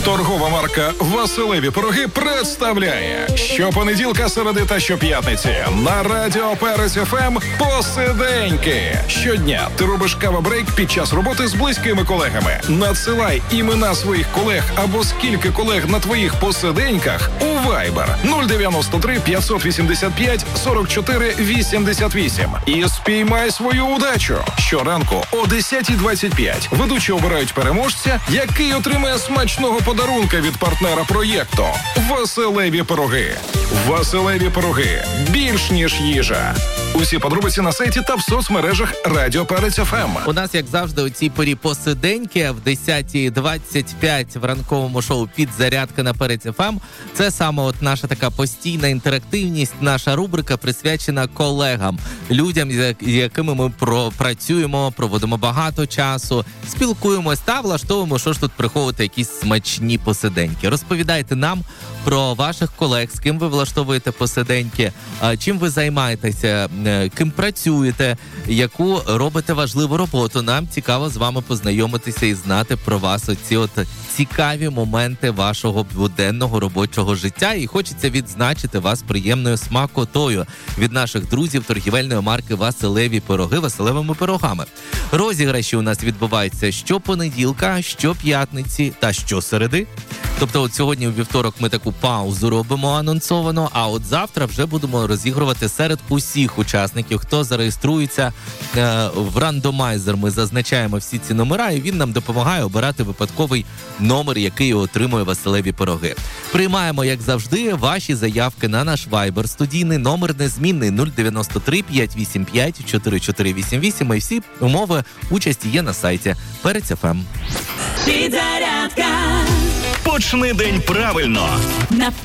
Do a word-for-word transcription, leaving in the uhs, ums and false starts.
Торгова марка «Василеві пироги» представляє щопонеділка, середи та щоп'ятниці на Радіо Перець еф ем посиденьки. Щодня ти робиш кава-брейк під час роботи з близькими колегами. Надсилай імена своїх колег або скільки колег на твоїх посиденьках у Viber нуль дев'яносто три п'ятсот вісімдесят п'ять сорок чотири вісімдесят вісім і спіймай свою удачу. Щоранку о десята двадцять п'ять ведучі обирають переможця, який отримає смачного подарунка від партнера проєкту «Василеві пироги». «Василеві пироги» – більш ніж їжа. Усі подробиці на сайті та в соцмережах Радіо Перець еф ем. У нас, як завжди, у цій порі посиденьки в десята двадцять п'ять в ранковому шоу «Підзарядка» на Перець еф ем. Це саме от наша така постійна інтерактивність, наша рубрика присвячена колегам, людям, з якими ми про працюємо, проводимо багато часу, спілкуємось та влаштовуємо, що ж тут приховувати якісь смачні посиденьки. Розповідайте нам про ваших колег, з ким ви влаштовуєте посиденьки, чим ви займаєтеся, ким працюєте, яку робите важливу роботу. Нам цікаво з вами познайомитися і знати про вас оці от цікаві моменти вашого буденного робочого життя. І хочеться відзначити вас приємною смакотою від наших друзів торгівельної марки «Василеві пироги» Василевими пирогами. Розіграші у нас відбуваються щопонеділка, щоп'ятниці та щосереди. Тобто от сьогодні у вівторок ми таку паузу робимо анонсовано, а от завтра вже будемо розігрувати серед усіх учасників, хто зареєструється е, в рандомайзер. Ми зазначаємо всі ці номера, і він нам допомагає обирати випадковий номер, який отримує Василеві пироги. Приймаємо, як завжди, ваші заявки на наш Viber. Студійний номер незмінний нуль дев'яносто три п'ятсот вісімдесят п'ять чотирьохсот чотирьохсот вісімдесят вісім. І всі умови участі є на сайті Перець еф ем. Підзарядка. Почни день правильно. На